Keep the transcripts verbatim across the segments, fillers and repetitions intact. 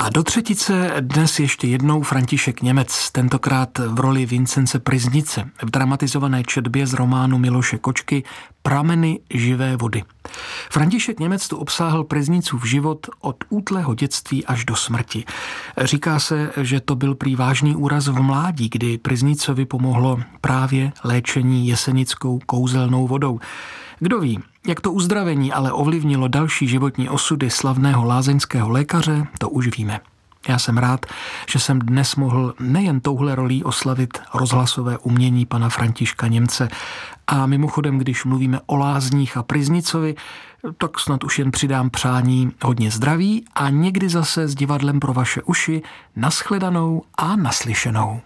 A do třetice dnes ještě jednou František Němec, tentokrát v roli Vincence Pryznice v dramatizované četbě z románu Miloše Kočky Prameny živé vody. František Němec tu obsáhl Pryznicův život od útlého dětství až do smrti. Říká se, že to byl prý vážný úraz v mládí, kdy Pryznicovi pomohlo právě léčení jesenickou kouzelnou vodou. Kdo ví, jak to uzdravení ale ovlivnilo další životní osudy slavného lázeňského lékaře, to už víme. Já jsem rád, že jsem dnes mohl nejen touhle rolí oslavit rozhlasové umění pana Františka Němce. A mimochodem, když mluvíme o lázních a Pryznicovi, tak snad už jen přidám přání hodně zdraví a někdy zase s divadlem pro vaše uši nashledanou a naslyšenou.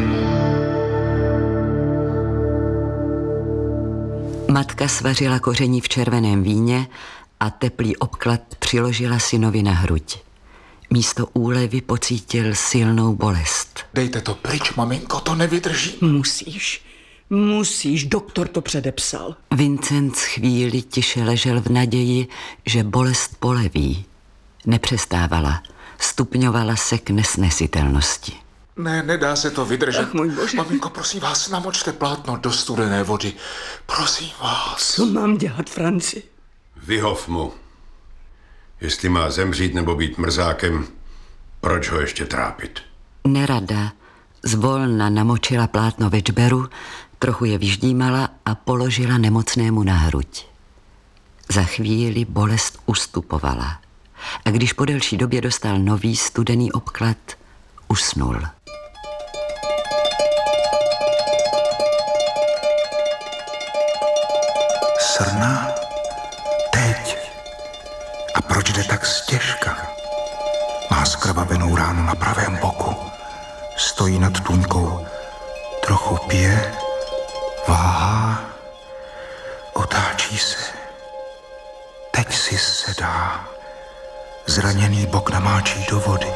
Matka svařila koření v červeném víně a teplý obklad přiložila synovi na hruď. Místo úlevy pocítil silnou bolest. Dejte to pryč, maminko, to nevydrží. Musíš, musíš, doktor to předepsal. Vincent chvíli tiše ležel v naději, že bolest poleví. Nepřestávala, stupňovala se k nesnesitelnosti. Ne, nedá se to vydržet. Ach, můj bože. Maminko, prosím vás, namočte plátno do studené vody. Prosím vás. Co mám dělat, Franci? Vyhov mu. Jestli má zemřít nebo být mrzákem, proč ho ještě trápit? Nerada zvolna namočila plátno ve čberu, trochu je vyždímala a položila nemocnému na hruď. Za chvíli bolest ustupovala a když po delší době dostal nový studený obklad, usnul. Srna? Teď? A proč jde tak stěžka? Má skrvavenou ránu na pravém boku. Stojí nad tůňkou. Trochu pije. Váhá. Otáčí se. Teď si sedá. Zraněný bok namáčí do vody.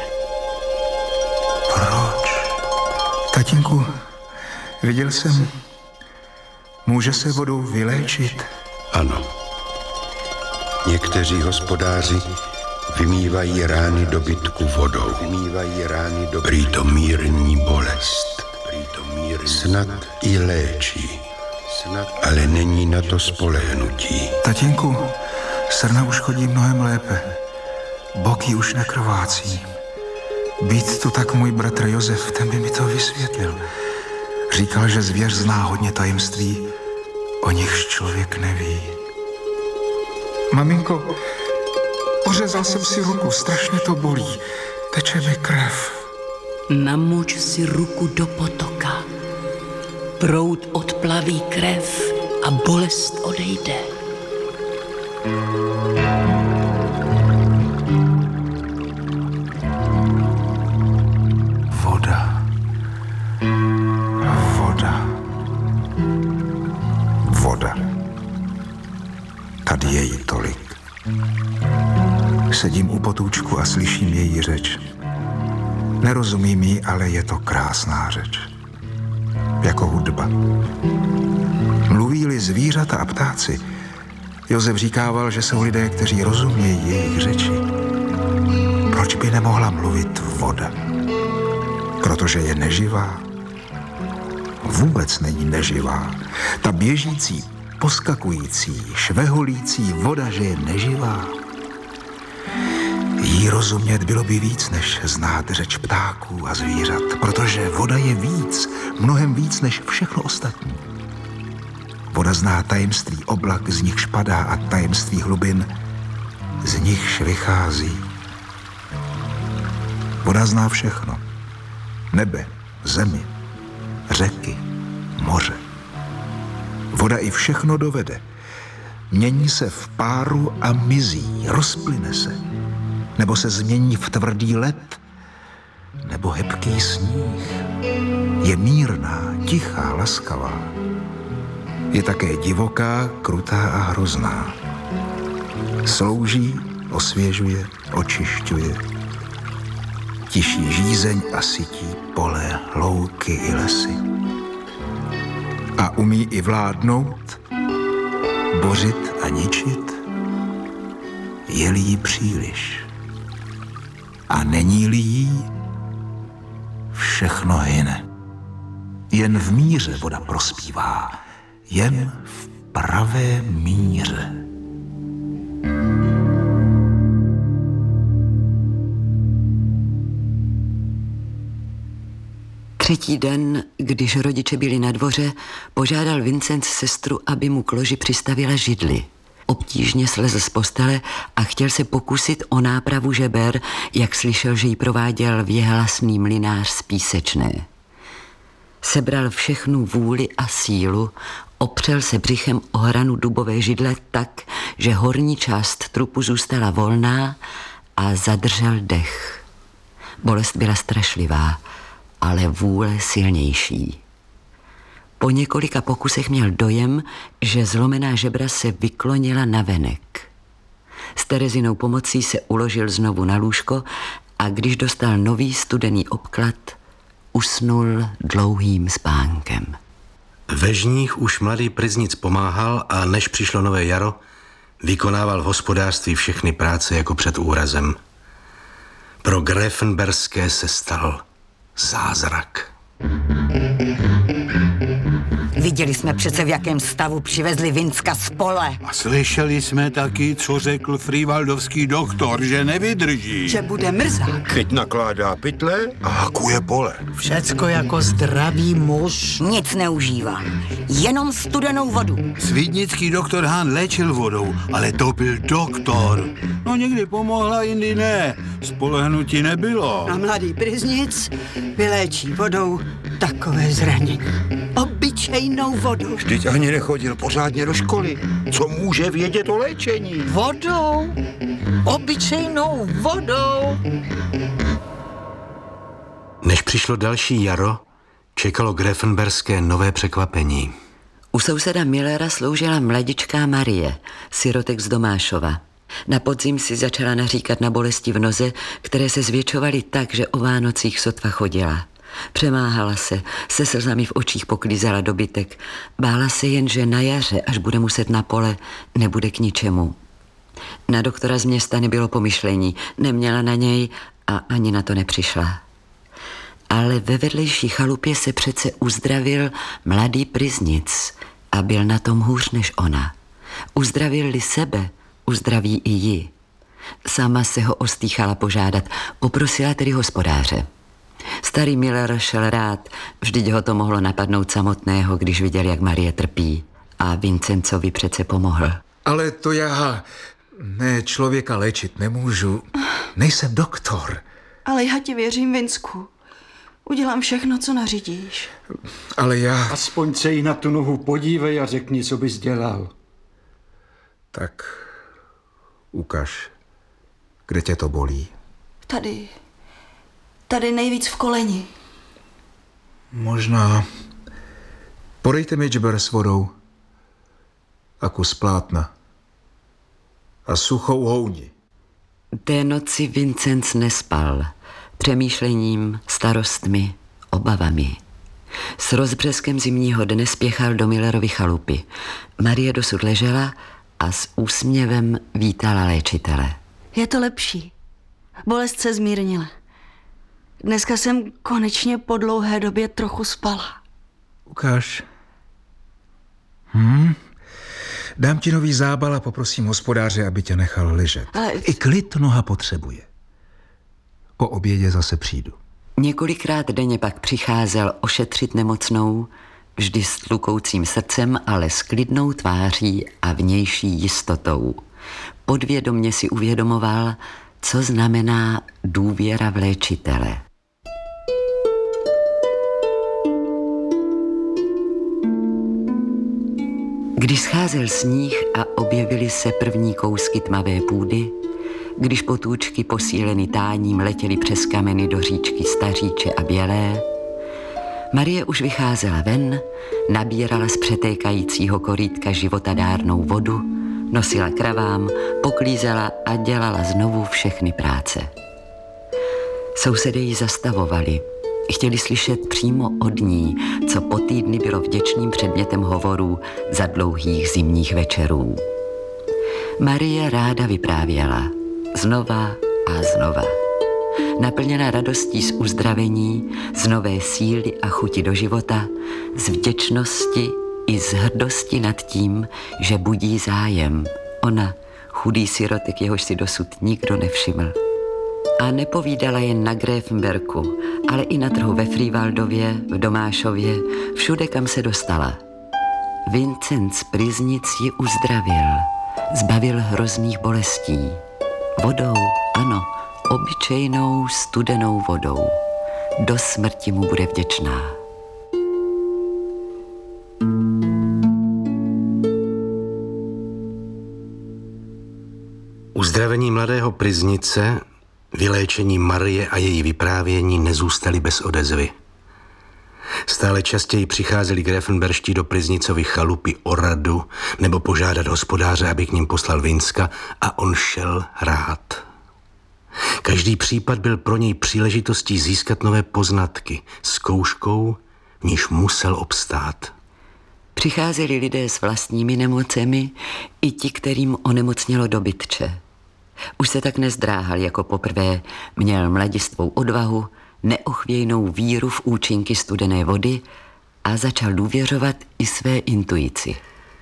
Proč? Tatínku, viděl jsem. Může se vodou vyléčit? Ano. Někteří hospodáři vymývají rány dobytku vodou. Vymývají rány dobytku. Prý to mírní bolest. Prý to mírní. Snad i léčí. Snad, ale není na to spolehnutí. Tatínku, srna už chodí mnohem lépe. Boky už nekrvácí. Být tu tak můj bratr Josef, ten by mi to vysvětlil. Říkal, že zvěř zná hodně tajemství, o nichž člověk neví. Maminko, pořezal jsem si ruku, strašně to bolí. Teče mi krev. Namoč si ruku do potoka. Proud odplaví krev a bolest odejde. Voda. Voda. Voda. Tady je jí tolik. Sedím u potůčku a slyším její řeč. Nerozumím jí, ale je to krásná řeč. Jako hudba. Mluví-li zvířata a ptáci, Josef říkával, že jsou lidé, kteří rozumějí jejich řeči. Proč by nemohla mluvit voda? Protože je neživá? Vůbec není neživá. Ta běžící, poskakující, šveholící voda, že je neživá. Jí rozumět bylo by víc, než znát řeč ptáků a zvířat, protože voda je víc, mnohem víc než všechno ostatní. Voda zná tajemství oblak, z nichž padá, a tajemství hlubin, z nichž vychází. Voda zná všechno. Nebe, zemi, řeky, moře. Voda i všechno dovede. Mění se v páru a mizí, rozplyne se. Nebo se změní v tvrdý led, nebo hebký sníh. Je mírná, tichá, laskavá. Je také divoká, krutá a hrozná. Slouží, osvěžuje, očišťuje. Tiší žízeň a sytí pole, louky i lesy. A umí i vládnout, bořit a ničit, je-li jí příliš. A není-li jí, všechno hyne. Jen v míře voda prospívá, jen v pravé míře. Třetí den, když rodiče byli na dvoře, požádal Vincent sestru, aby mu k loži přistavila židli. Obtížně slezl z postele a chtěl se pokusit o nápravu žeber, jak slyšel, že ji prováděl věhlasný mlynář z Písečné. Sebral všechnu vůli a sílu, opřel se břichem o hranu dubové židle tak, že horní část trupu zůstala volná a zadržel dech. Bolest byla strašlivá, ale vůle silnější. Po několika pokusech měl dojem, že zlomená žebra se vyklonila navenek. S Terezinou pomocí se uložil znovu na lůžko a když dostal nový studený obklad, usnul dlouhým spánkem. Ve žních už mladý Pryznic pomáhal a než přišlo nové jaro, vykonával v hospodářství všechny práce jako před úrazem. Pro Gräfenberské se stal zázrak. Viděli jsme přece, v jakém stavu přivezli Vinska z pole. A slyšeli jsme taky, co řekl frývaldovský doktor, že nevydrží. Že bude mrzák. Teď nakládá pytle a hakuje pole. Všecko jako zdravý muž. Nic neužívá, jenom studenou vodu. Svídnický doktor Hahn léčil vodou, ale to byl doktor. No někdy pomohla, jindy ne. Spolehnutí nebylo. A mladý Pryznic vyléčí vodou takové zranění. Obyčejnou vodou. Vždyť ani nechodil pořádně do školy. Co může vědět o léčení? Vodou? Obyčejnou vodou? Než přišlo další jaro, čekalo Gräfenberské nové překvapení. U souseda Millera sloužila mladičká Marie, sirotek z Domášova. Na podzim si začala naříkat na bolesti v noze, které se zvětšovaly tak, že o Vánocích sotva chodila. Přemáhala se, se slzami v očích poklízela dobytek. Bála se jen, že na jaře, až bude muset na pole, nebude k ničemu. Na doktora z města nebylo pomyšlení, neměla na něj a ani na to nepřišla. Ale ve vedlejší chalupě se přece uzdravil mladý Pryznic a byl na tom hůř než ona. Uzdravil-li sebe, uzdraví i ji. Sama se ho ostýchala požádat, poprosila tedy hospodáře. Starý Miller šel rád, vždyť ho to mohlo napadnout samotného, když viděl, jak Marie trpí. A Vincencovi přece pomohl. Ale to já ne člověka léčit nemůžu. Nejsem doktor. Ale já ti věřím, Vinsku. Udělám všechno, co nařídíš. Ale já... Aspoň se jí na tu nohu podívej a řekni, co bys dělal. Tak ukaž, kde tě to bolí. Tady. Tady nejvíc v koleni. Možná. Podejte mi džber s vodou a kus plátna a suchou houní. Té noci Vincenc nespal. Přemýšlením, starostmi, obavami. S rozbřeskem zimního dne spěchal do Millerovy chalupy. Marie dosud ležela a s úsměvem vítala léčitele. Je to lepší. Bolest se zmírnila. Dneska jsem konečně po dlouhé době trochu spala. Ukáž. Hm? Dám ti nový zábal a poprosím hospodáře, aby tě nechal ležet. Ale... I klid noha potřebuje. Po obědě zase přijdu. Několikrát denně pak přicházel ošetřit nemocnou, vždy s tlukoucím srdcem, ale s klidnou tváří a vnější jistotou. Podvědomě si uvědomoval, co znamená důvěra v léčitele. Když scházel sníh a objevily se první kousky tmavé půdy, když potůčky posíleny táním letěly přes kameny do říčky Staříče a Bělé, Marie už vycházela ven, nabírala z přetékajícího korýtka životadárnou vodu, nosila kravám, poklízela a dělala znovu všechny práce. Sousedé ji zastavovali. Chtěli slyšet přímo od ní, co po týdny bylo vděčným předmětem hovorů za dlouhých zimních večerů. Marie ráda vyprávěla. Znova a znova. naplněna radostí z uzdravení, z nové síly a chuti do života, z vděčnosti i z hrdosti nad tím, že budí zájem. Ona, chudý sirotek, jehož si dosud nikdo nevšiml. A nepovídala jen na Gräfenberku, ale i na trhu ve Frývaldově, v Domášově, všude, kam se dostala. Vincent z Pryznic ji uzdravil, zbavil hrozných bolestí. Vodou, ano, obyčejnou studenou vodou. Do smrti mu bude vděčná. Uzdravení mladého Pryznice, vyléčení Marie a její vyprávění nezůstaly bez odezvy. Stále častěji přicházeli Gräfenberští do Pryznicovy chalupy o radu nebo požádat hospodáře, aby k ním poslal Vinska, a on šel rád. Každý případ byl pro něj příležitostí získat nové poznatky, zkouškou, v níž musel obstát. Přicházeli lidé s vlastními nemocemi, i ti, kterým onemocnělo dobytče. Už se tak nezdráhal jako poprvé, měl mladistvou odvahu, neochvějnou víru v účinky studené vody a začal důvěřovat i své intuici.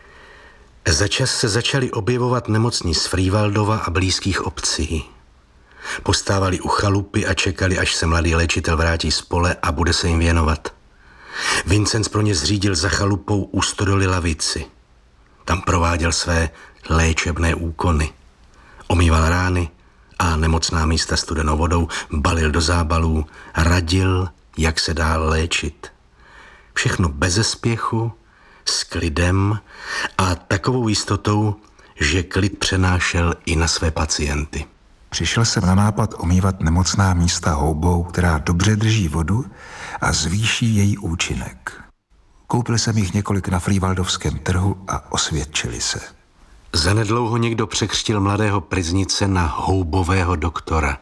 Začas se začali objevovat nemocní z Frývaldova a blízkých obcí. Postávali u chalupy a čekali, až se mladý léčitel vrátí z pole a bude se jim věnovat. Vincent pro ně zřídil za chalupou u stodoly lavici. Tam prováděl své léčebné úkony. Omýval rány a nemocná místa studenou vodou, balil do zábalů, radil, jak se dál léčit. Všechno beze spěchu, s klidem a takovou jistotou, že klid přenášel i na své pacienty. Přišel jsem na nápad omývat nemocná místa houbou, která dobře drží vodu a zvýší její účinek. Koupil jsem jich několik na Frývaldovském trhu a osvědčili se. Zanedlouho někdo překřtil mladého Pryznice na houbového doktora.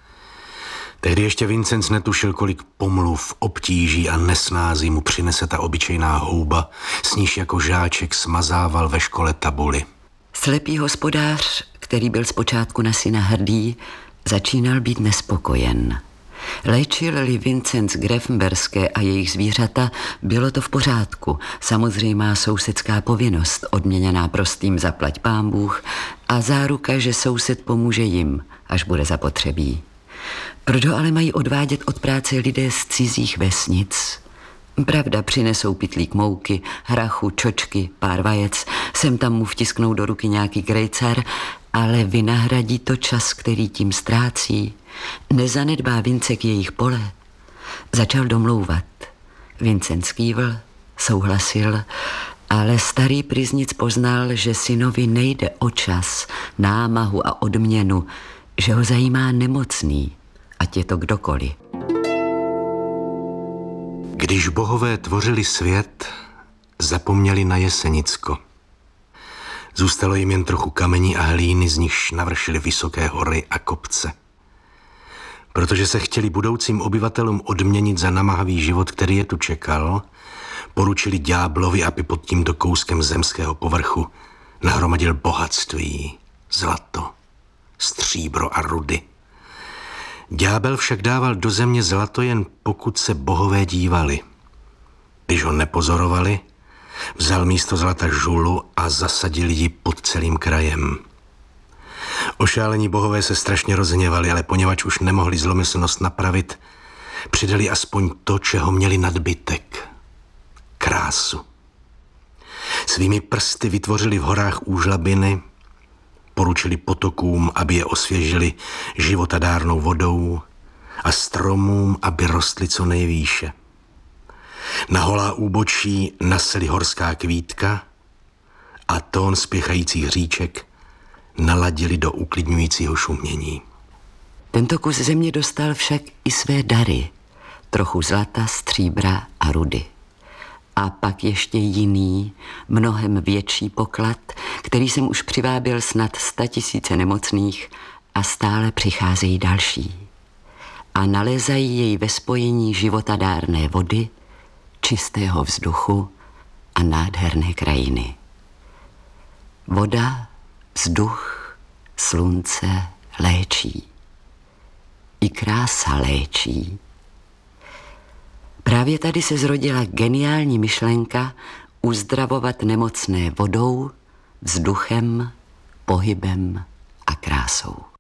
Tehdy ještě Vincent netušil, kolik pomluv, obtíží a nesnází mu přinese ta obyčejná houba, s níž jako žáček smazával ve škole tabuly. Slepý hospodář, který byl zpočátku na syna hrdý, začínal být nespokojen. Léčil-li Vincent z Gräfenberské a jejich zvířata, bylo to v pořádku. Samozřejmá sousedská povinnost, odměněná prostým zaplať pán Bůh a záruka, že soused pomůže jim, až bude zapotřebí. Proto ale mají odvádět od práce lidé z cizích vesnic. Pravda, přinesou pytlík mouky, hrachu, čočky, pár vajec, sem tam mu vtisknou do ruky nějaký krejcar, ale vynahradí to čas, který tím ztrácí. Nezanedbá Vincek jejich pole. Začal domlouvat. Vincent skývl, souhlasil, ale starý Pryznic poznal, že synovi nejde o čas, námahu a odměnu, že ho zajímá nemocný, ať je to kdokoliv. Když bohové tvořili svět, zapomněli na Jesenicko. Zůstalo jim jen trochu kamení a hlíny, z nichž navršily vysoké hory a kopce. Protože se chtěli budoucím obyvatelům odměnit za namáhavý život, který je tu čekal, poručili ďáblovi, aby pod tímto kouskem zemského povrchu nahromadil bohatství, zlato, stříbro a rudy. Ďábel však dával do země zlato jen pokud se bohové dívali. Když ho nepozorovali, vzal místo zlata žulu a zasadil ji pod celým krajem. Ošálení bohové se strašně rozhněvali, ale poněvadž už nemohli zlomyslnost napravit, přidali aspoň to, čeho měli nadbytek. Krásu. Svými prsty vytvořili v horách úžlabiny, poručili potokům, aby je osvěžili životadárnou vodou a stromům, aby rostly co nejvýše. Na holá úbočí naseli horská kvítka a tón spěchajících říček naladili do uklidňujícího šumění. Tento kus země dostal však i své dary. Trochu zlata, stříbra a rudy. A pak ještě jiný, mnohem větší poklad, který jsem už přivábil snad statisíce nemocných a stále přicházejí další. A nalézají jej ve spojení životadárné vody, čistého vzduchu a nádherné krajiny. Voda, vzduch, slunce léčí. I krása léčí. Právě tady se zrodila geniální myšlenka uzdravovat nemocné vodou, vzduchem, pohybem a krásou.